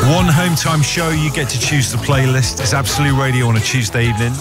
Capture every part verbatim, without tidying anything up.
One home time show, you get to choose the playlist. It's Absolute Radio on a Tuesday evening.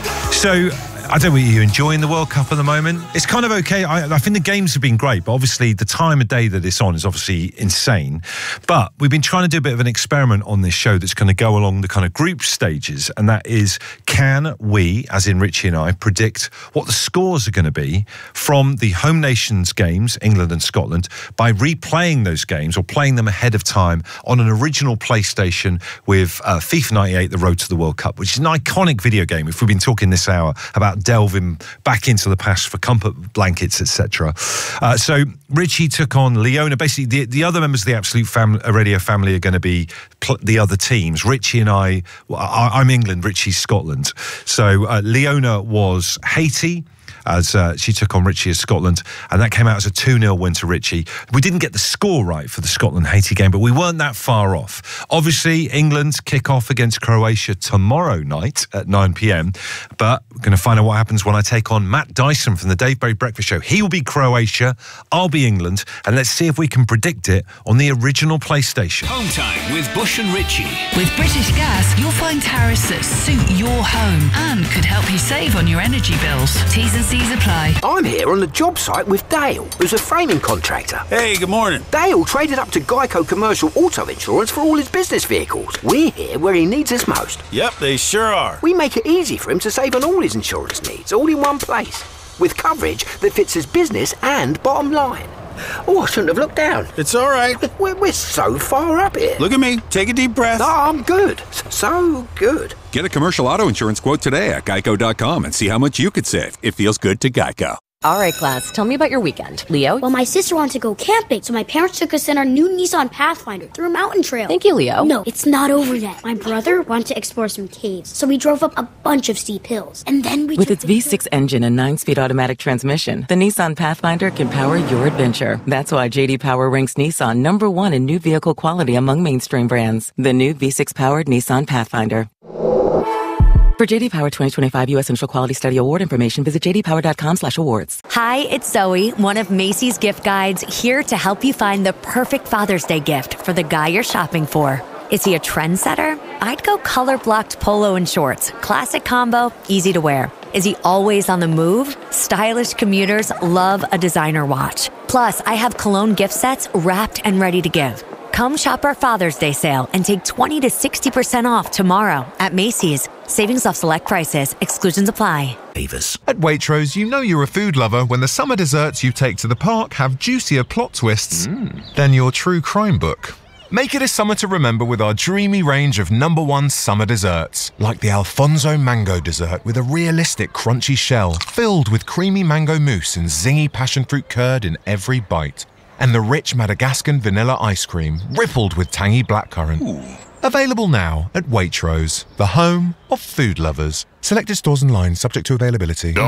So, I don't know, are you enjoying the World Cup at the moment? It's kind of okay. I, I think the games have been great, but obviously the time of day that it's on is obviously insane. But we've been trying to do a bit of an experiment on this show that's going to go along the kind of group stages, and that is, can we, as in Richie and I, predict what the scores are going to be from the home nations games, England and Scotland, by replaying those games or playing them ahead of time on an original PlayStation with uh, FIFA ninety-eight, The Road to the World Cup, which is an iconic video game. If we've been talking this hour about delving back into the past for comfort blankets, et cetera. Uh, so Richie took on Leona. Basically, the, the other members of the Absolute fam- Radio family are going to be pl- the other teams. Richie and I, well, I, I'm England, Richie's Scotland. So uh, Leona was Haiti, as uh, she took on Richie as Scotland, and that came out as a two nil win to Richie. We didn't get the score right for the Scotland-Haiti game, but we weren't that far off. Obviously, England kick off against Croatia tomorrow night at nine p.m, but we're going to find out what happens when I take on Matt Dyson from the Dave Berry Breakfast Show. He will be Croatia, I'll be England, and let's see if we can predict it on the original PlayStation. Home time with Bush and Richie. With British Gas, you'll find tariffs that suit your home and could help you save on your energy bills. T's and C's apply. I'm here on the job site with Dale, who's a framing contractor. Hey, good morning. Dale traded up to Geico Commercial Auto Insurance for all his business vehicles. We're here where he needs us most. Yep, they sure are. We make it easy for him to save on all his insurance needs, all in one place, with coverage that fits his business and bottom line. Oh, I shouldn't have looked down. It's all right. We're, we're so far up here. Look at me. Take a deep breath. No, I'm good. So good. Get a commercial auto insurance quote today at geico dot com and see how much you could save. It feels good to Geico. All right, class, tell me about your weekend. Leo? Well, my sister wanted to go camping, so my parents took us in our new Nissan Pathfinder through a mountain trail. Thank you, Leo. No, it's not over yet. My brother wanted to explore some caves, so we drove up a bunch of steep hills. And then we... With its V six engine and nine-speed automatic transmission, the Nissan Pathfinder can power your adventure. That's why J D Power ranks Nissan number one in new vehicle quality among mainstream brands. The new V six-powered Nissan Pathfinder. For J D Power twenty twenty-five U S Central Quality Study Award information, visit j d power dot com slash awards. Hi, it's Zoe, one of Macy's gift guides, here to help you find the perfect Father's Day gift for the guy you're shopping for. Is he a trendsetter? I'd go color-blocked polo and shorts. Classic combo, easy to wear. Is he always on the move? Stylish commuters love a designer watch. Plus, I have cologne gift sets wrapped and ready to give. Come shop our Father's Day sale and take twenty to sixty percent off tomorrow at Macy's. Savings off select prices. Exclusions apply. Beavers. At Waitrose, you know you're a food lover when the summer desserts you take to the park have juicier plot twists mm. than your true crime book. Make it a summer to remember with our dreamy range of number one summer desserts, like the Alfonso Mango dessert with a realistic crunchy shell filled with creamy mango mousse and zingy passion fruit curd in every bite. And the rich Madagascan vanilla ice cream rippled with tangy blackcurrant. Ooh. Available now at Waitrose, the home of food lovers. Selected stores and lines subject to availability. With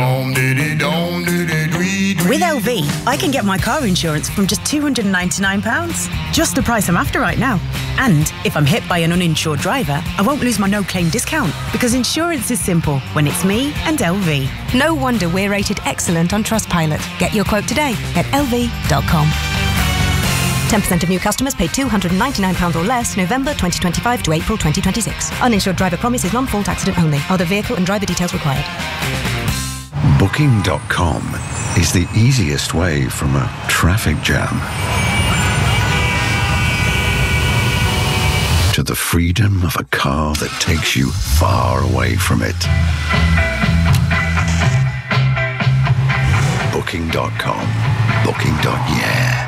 L V, I can get my car insurance from just two hundred ninety-nine pounds. Just the price I'm after right now. And if I'm hit by an uninsured driver, I won't lose my no-claim discount because insurance is simple when it's me and L V. No wonder we're rated excellent on Trustpilot. Get your quote today at L V dot com. ten percent of new customers pay two hundred ninety-nine pounds or less November twenty twenty-five to April twenty twenty-six. Uninsured driver promise is non-fault accident only. Other vehicle and driver details required. Booking dot com is the easiest way from a traffic jam to the freedom of a car that takes you far away from it. Booking dot com. Booking. Yeah.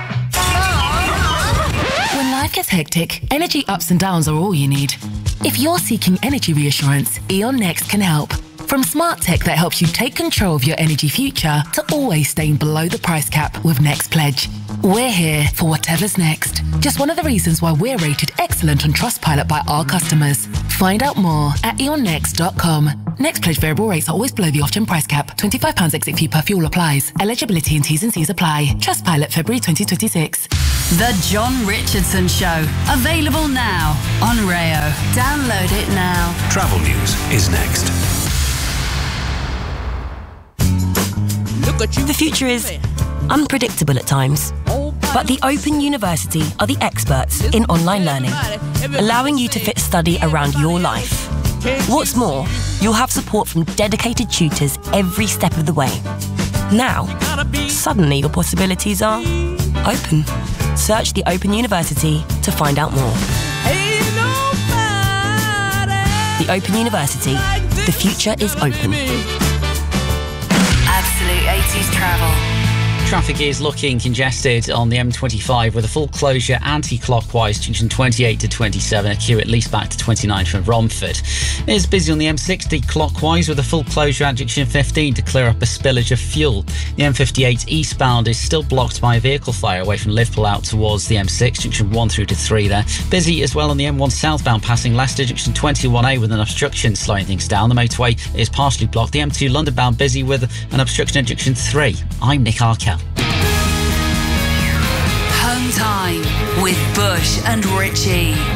When life gets hectic, energy ups and downs are all you need. If you're seeking energy reassurance, E.ON Next can help. From smart tech that helps you take control of your energy future to always staying below the price cap with Next Pledge. We're here for whatever's next. Just one of the reasons why we're rated excellent on Trustpilot by our customers. Find out more at e on next dot com. Next Pledge variable rates are always below the off-gen price cap. twenty-five pounds exit fee per fuel applies. Eligibility and T's and C's apply. Trustpilot February twenty twenty-six. The John Richardson Show. Available now on Rayo. Download it now. Travel news is next. The future is unpredictable at times, but the Open University are the experts in online learning. allowing you to fit study around your life. What's more, you'll have support from dedicated tutors every step of the way. Now, suddenly your possibilities are open. Search the Open University to find out more. The Open University. The future is open. Absolute eighties travel. Traffic is looking congested on the M twenty-five with a full closure anti-clockwise junction twenty-eight to twenty-seven, a queue at least back to twenty-nine from Romford. It's busy on the M sixty clockwise with a full closure at junction fifteen to clear up a spillage of fuel. The M fifty-eight eastbound is still blocked by a vehicle fire away from Liverpool out towards the M six, junction one through to three there. Busy as well on the M one southbound passing Leicester, junction twenty-one A with an obstruction slowing things down. The motorway is partially blocked. The M two London bound busy with an obstruction at junction three. I'm Nick Arkell. Home time with Bush and Richie.